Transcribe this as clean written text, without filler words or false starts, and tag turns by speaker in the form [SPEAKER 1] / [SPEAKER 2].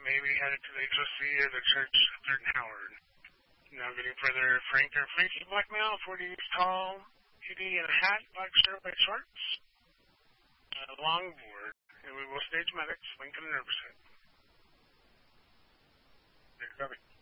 [SPEAKER 1] maybe headed to the HOC or the church at 3rd and Howard. Now getting further, Frankie blackmail, 40 inches tall, hoodie and a hat, black shirt, white shorts, longboard, and we will stage medics, Lincoln and Riverside. Thanks for coming.